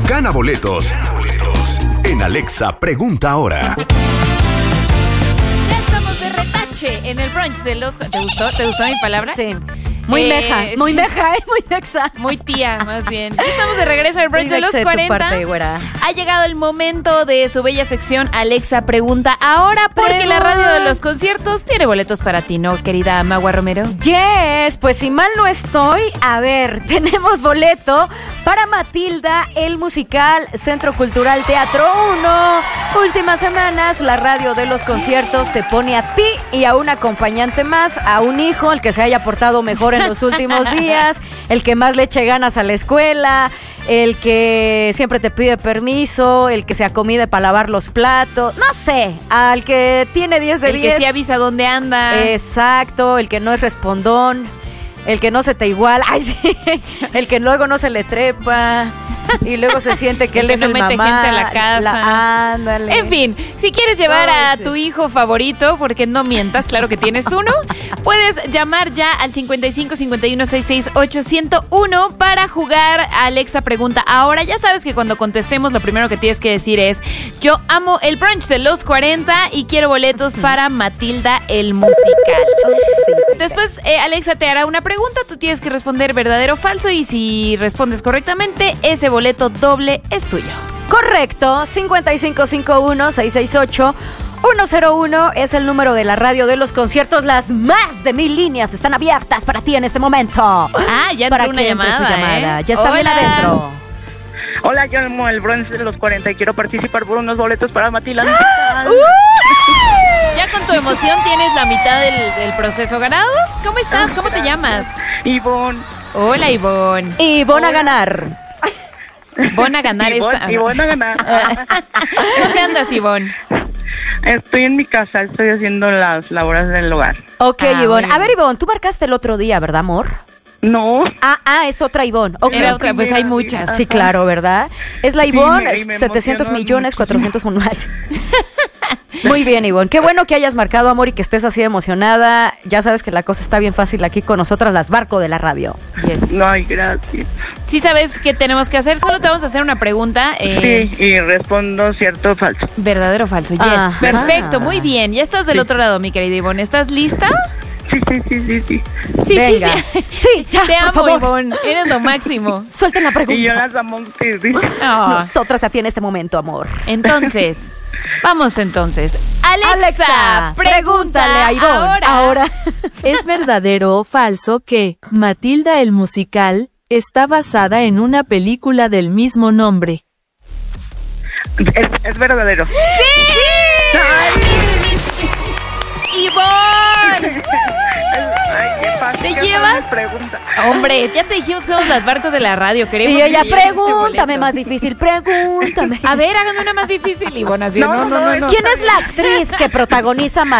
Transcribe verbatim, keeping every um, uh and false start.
Gana boletos en Alexa Pregunta Ahora. Ya estamos de retache en el brunch de los... ¿Te gustó? ¿Te gustó mi palabra? Sí. Muy Eh, meja, sí. muy meja, ¿eh? Muy mexa. Muy tía, más bien. Ya estamos de regreso al brunch Muy de los mexa de tu cuarenta. parte, güera. Ha llegado el momento de su bella sección Alexa Pregunta Ahora, porque Pregunta. la radio de los conciertos tiene boletos para ti, ¿no, querida Magua Romero? Yes, pues si mal no estoy, a ver, tenemos boleto para Matilda, el musical Centro Cultural Teatro uno. Últimas semanas, la radio de los conciertos te pone a ti y a un acompañante más, a un hijo, el que se haya portado mejor en los últimos días, el que más le eche ganas a la escuela, el que siempre te pide permiso, el que se acomide para lavar los platos, no sé, al que tiene diez de El diez. que sí avisa dónde anda. Exacto, el que no es respondón, el que no se te iguala, ay, sí, el que luego no se le trepa y luego se siente que El él que es no el mete mamá, gente a la casa. la- ándale. En fin, si quieres llevar Ay, a sí. tu hijo favorito, porque no mientas, claro que tienes uno, puedes llamar ya al cincuenta y cinco cincuenta y uno sesenta y seis ochocientos uno para jugar a Alexa Pregunta. Ahora ya sabes que cuando contestemos lo primero que tienes que decir es: yo amo el brunch de los cuarenta y quiero boletos para Matilda el musical. Sí. Después eh, Alexa te hará una pregunta, tú tienes que responder verdadero o falso y si respondes correctamente, ese boleto doble es tuyo. Correcto, cincuenta y cinco cincuenta y uno sesenta y seis ocho uno cero uno es el número de la radio de los conciertos. Las más de mil líneas están abiertas para ti en este momento. Ah, ya entró para una que entre llamada, tu llamada. ¿eh? Ya está bien Hola. adentro. Hola, yo amo el brunch de los cuarenta y quiero participar por unos boletos para Matilda. Ya con tu emoción tienes la mitad del, del proceso ganado. ¿Cómo estás? ¿Cómo te llamas? Ivonne. Hola, Ivonne. Y van a ganar. Von a ganar Ivonne, esta. Ivonne a ganar. ¿Dónde andas, Ivonne? Estoy en mi casa, estoy haciendo las labores del hogar. Ok, Ah, muy Ivonne. bien. A ver, Ivonne, tú marcaste el otro día, ¿verdad, amor? No. Ah, ah, es otra Ivonne. Ok. Era otra, pues hay muchas. Sí, claro, ¿verdad? Es la Sí, Ivonne, me- y me setecientos emocionó millones, muchísimo. cuatrocientos uno. Muy bien, Ivonne. Qué bueno que hayas marcado, amor, y que estés así emocionada. Ya sabes que la cosa está bien fácil aquí con nosotras, las Barco de la radio. Yes. No, ay, gracias. Sí sabes qué tenemos que hacer, solo te vamos a hacer una pregunta. eh, Sí, y respondo cierto o falso. ¿Verdadero o falso? Yes. Ajá. Perfecto, muy bien. Ya estás del Sí. otro lado, mi querida Ivonne. ¿Estás lista? Sí, sí, sí, sí, sí. Sí, Venga. sí, sí. Sí, ya, Te por amo, favor. Ivonne. Eres lo máximo. Suelten la pregunta. Y yo las amo a ustedes. Ah. Nosotras a ti en este momento, amor. Entonces, vamos entonces. Alexa, Alexa, pregúntale a Ivonne. ahora. Ahora. ¿Es verdadero o falso que Matilda el musical está basada en una película del mismo nombre? Es, es verdadero. ¡Ivonne! Ay, qué fácil. ¿Te qué llevas? fácil pregunta. Hombre, ya te dijimos que somos las barcos de la radio. Queremos Y que ella, lleves este pregúntame boleto. más difícil, pregúntame. A ver, háganme una más difícil, Ivonne. Así, no, no, no, no. ¿Quién es la actriz que protagoniza